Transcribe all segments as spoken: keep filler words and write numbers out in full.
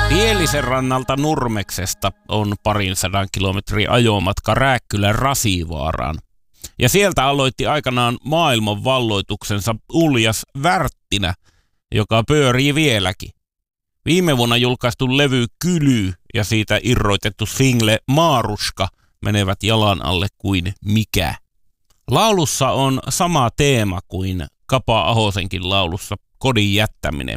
Pielisen rannalta Nurmeksesta on parin sadan kilometrin ajomatka Rääkkylän Rasivaaraan. Ja sieltä aloitti aikanaan maailman valloituksensa Uljas Wärttinä, joka pyörii vieläkin. Viime vuonna julkaistu levy Kyly ja siitä irroitettu single Maaruska menevät jalan alle kuin mikä. Laulussa on sama teema kuin Kapa Ahosenkin laulussa Kodin jättäminen.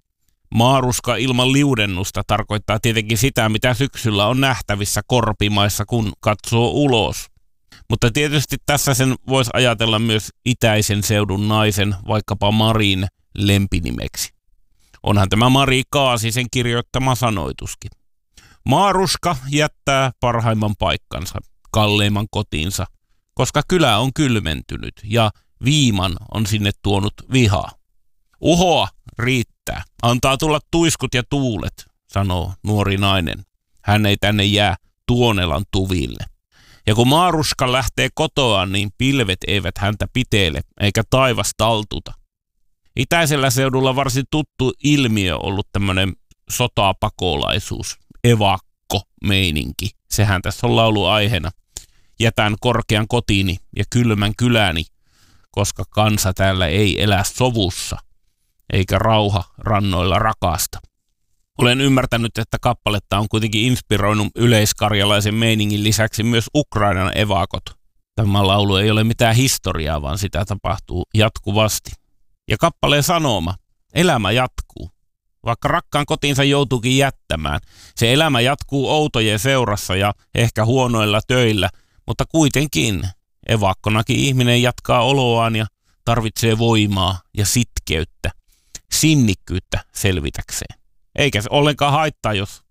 Maaruska ilman liudennusta tarkoittaa tietenkin sitä, mitä syksyllä on nähtävissä korpimaissa, kun katsoo ulos. Mutta tietysti tässä sen voisi ajatella myös itäisen seudun naisen, vaikkapa Marin lempinimeksi. Onhan tämä Mari Kaasisen kirjoittama sanoituskin. Maaruska jättää parhaimman paikkansa, kalleimman kotinsa, koska kylä on kylmentynyt ja viiman on sinne tuonut vihaa. Uhoa riittää, antaa tulla tuiskut ja tuulet, sanoo nuori nainen. Hän ei tänne jää Tuonelan tuville. Ja kun Maaruska lähtee kotoaan, niin pilvet eivät häntä piteile, eikä taivas taltuta. Itäisellä seudulla varsin tuttu ilmiö ollut tämmöinen sotapakolaisuus, evakko-meininki. Sehän tässä on lauluaiheena. Jätän korkean kotini ja kylmän kyläni, koska kansa täällä ei elä sovussa, eikä rauha rannoilla rakasta. Olen ymmärtänyt, että kappaletta on kuitenkin inspiroinut yleiskarjalaisen meiningin lisäksi myös Ukrainan evakot. Tämä laulu ei ole mitään historiaa, vaan sitä tapahtuu jatkuvasti. Ja kappaleen sanoma, elämä jatkuu. Vaikka rakkaan kotinsa joutuukin jättämään, se elämä jatkuu outojen seurassa ja ehkä huonoilla töillä, mutta kuitenkin evakkonakin ihminen jatkaa oloaan ja tarvitsee voimaa ja sitkeyttä, sinnikkyyttä selvitäkseen. Eikä se ollenkaan haittaa, jos,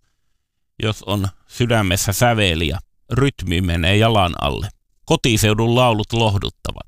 jos on sydämessä säveli ja rytmi menee jalan alle. Kotiseudun laulut lohduttavat.